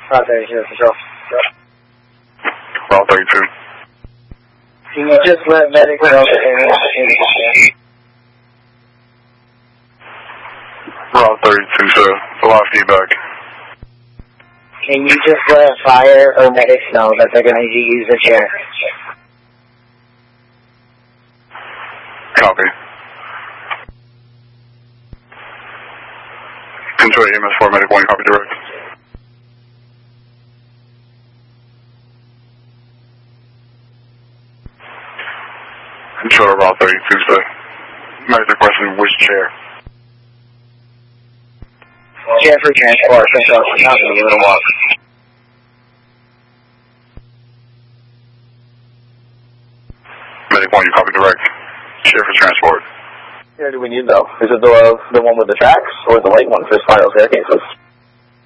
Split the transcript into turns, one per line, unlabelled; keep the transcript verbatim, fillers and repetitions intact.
Route thirty-two, control.
Route thirty-two.
Can you just let medics know that they're in the chair?
Route thirty-two, sir. A lot of feedback.
Can you just let fire or medics know that they're going to use the chair?
Copy. Control E M S four, medic one, copy direct. Control Route thirty-two, sir. Medic requesting which chair?
Chair for transport, control, not going to give it a walk.
Medic one, you copy direct. Chair for transport.
Where do we need though? Is it the, the one with the tracks or the white one for spiral staircases?